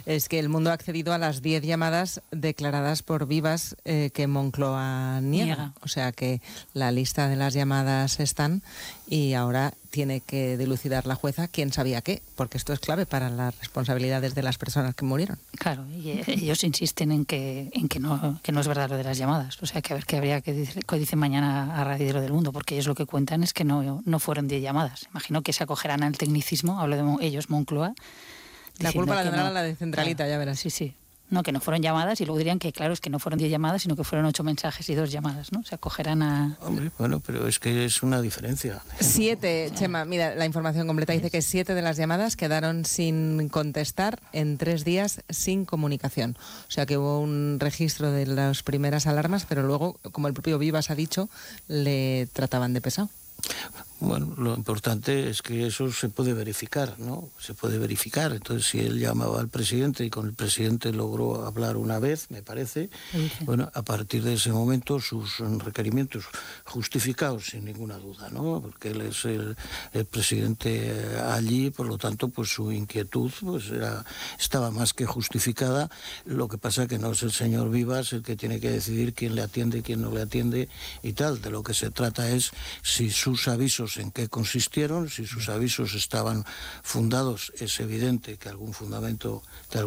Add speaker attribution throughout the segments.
Speaker 1: es que El Mundo ha accedido a las 10 llamadas declaradas por Vivas que Moncloa niega. O sea que la lista de las llamadas están y ahora tiene que dilucidar la jueza quién sabía qué, porque esto es clave para las responsabilidades de las personas que murieron.
Speaker 2: Claro, y ellos insisten en que no es verdad lo de las llamadas. O sea, que a ver qué habría que dicen mañana a Radio del Mundo, porque ellos lo que cuentan es que no fueron 10 llamadas. Imagino que se acogerán al tecnicismo, hablo de ellos, Moncloa.
Speaker 1: La culpa la tendrá la de Centralita, claro, ya verás.
Speaker 2: Sí. No, que no fueron llamadas, y luego dirían que, claro, es que no fueron 10 llamadas, sino que fueron 8 mensajes y 2 llamadas, ¿no? Se acogerán a...
Speaker 3: Hombre, bueno, pero es que es una diferencia.
Speaker 1: 7, Chema, mira, la información completa dice que 7 de las llamadas quedaron sin contestar en 3 días sin comunicación. O sea que hubo un registro de las primeras alarmas, pero luego, como el propio Vivas ha dicho, le trataban de pesado.
Speaker 3: Bueno, lo importante es que eso se puede verificar, ¿no? Se puede verificar. Entonces, si él llamaba al presidente y con el presidente logró hablar una vez, me parece, bueno, a partir de ese momento sus requerimientos justificados, sin ninguna duda, ¿no? Porque él es el presidente allí, por lo tanto, pues su inquietud pues estaba más que justificada. Lo que pasa que no es el señor Vivas el que tiene que decidir quién le atiende y quién no le atiende y tal. De lo que se trata es si sus avisos en qué consistieron, si sus avisos estaban fundados, es evidente que algún fundamento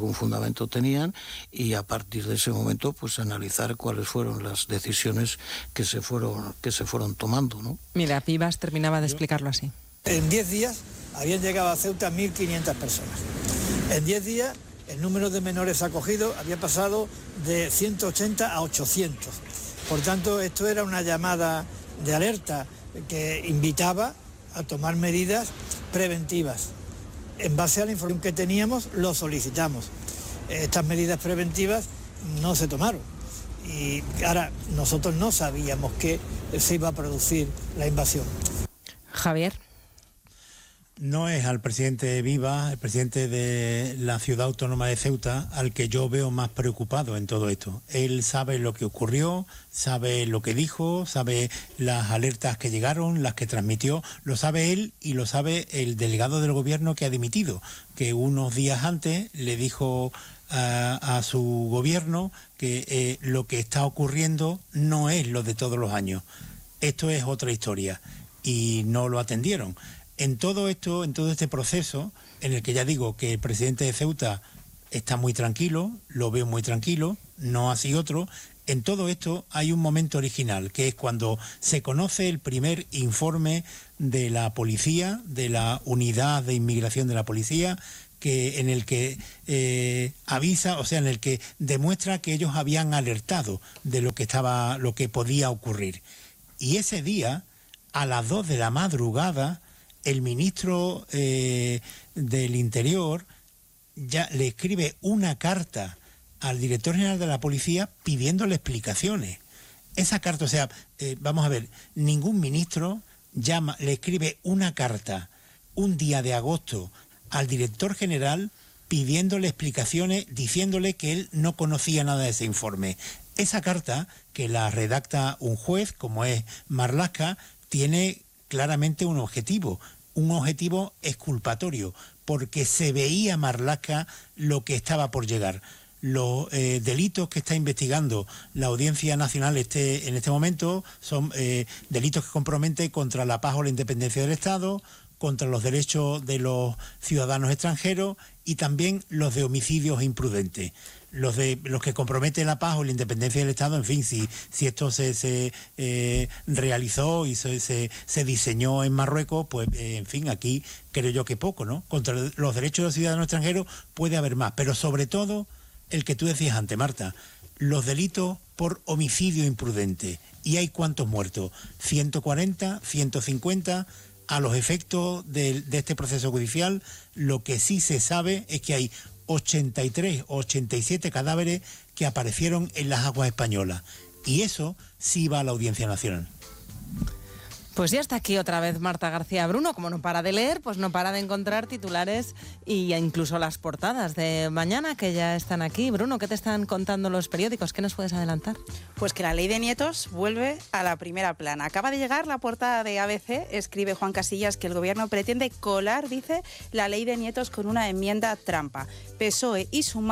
Speaker 3: tenían, y a partir de ese momento pues analizar cuáles fueron las decisiones que se fueron tomando, ¿no?
Speaker 1: Mira, Vivas terminaba de explicarlo así.
Speaker 4: En 10 días habían llegado a Ceuta 1.500 personas. En 10 días el número de menores acogidos había pasado de 180 a 800. Por tanto, esto era una llamada de alerta que invitaba a tomar medidas preventivas. En base a la información que teníamos, lo solicitamos. Estas medidas preventivas no se tomaron. Y ahora, nosotros no sabíamos que se iba a producir la invasión.
Speaker 1: Javier.
Speaker 5: No es al presidente Vivas, el presidente de la ciudad autónoma de Ceuta, al que yo veo más preocupado en todo esto. Él sabe lo que ocurrió, sabe lo que dijo, sabe las alertas que llegaron, las que transmitió, lo sabe él y lo sabe el delegado del gobierno que ha dimitido, que unos días antes le dijo a su gobierno que lo que está ocurriendo no es lo de todos los años. Esto es otra historia y no lo atendieron. En todo esto, en todo este proceso, en el que ya digo que el presidente de Ceuta está muy tranquilo, lo veo muy tranquilo, no así otro, en todo esto hay un momento original, que es cuando se conoce el primer informe de la policía, de la unidad de inmigración de la policía, en el que avisa, o sea, en el que demuestra que ellos habían alertado de lo que podía ocurrir. Y ese día, a las 2 de la madrugada, el ministro del Interior ya le escribe una carta al director general de la policía pidiéndole explicaciones. Esa carta, o sea, vamos a ver, ningún ministro le escribe una carta un día de agosto al director general pidiéndole explicaciones, diciéndole que él no conocía nada de ese informe. Esa carta, que la redacta un juez, como es Marlaska, tiene claramente un objetivo exculpatorio, porque se veía Marlaska lo que estaba por llegar. Los delitos que está investigando la Audiencia Nacional en este momento son delitos que comprometen contra la paz o la independencia del Estado, contra los derechos de los ciudadanos extranjeros y también los de homicidios imprudentes. Los que comprometen la paz o la independencia del Estado, en fin, si esto se realizó y se diseñó en Marruecos, pues en fin, aquí creo yo que poco, ¿no? Contra los derechos de los ciudadanos extranjeros puede haber más, pero sobre todo el que tú decías antes, Marta, los delitos por homicidio imprudente. ¿Y hay cuántos muertos? 140, 150... A los efectos de este proceso judicial, lo que sí se sabe es que hay 83 o 87 cadáveres que aparecieron en las aguas españolas. Y eso sí va a la Audiencia Nacional.
Speaker 1: Pues ya está aquí otra vez Marta García Bruno. Como no para de leer, pues no para de encontrar titulares y incluso las portadas de mañana que ya están aquí. Bruno, ¿qué te están contando los periódicos? ¿Qué nos puedes adelantar?
Speaker 6: Pues que la ley de nietos vuelve a la primera plana. Acaba de llegar la portada de ABC, escribe Juan Casillas que el gobierno pretende colar, dice, la ley de nietos con una enmienda trampa. PSOE y Sumar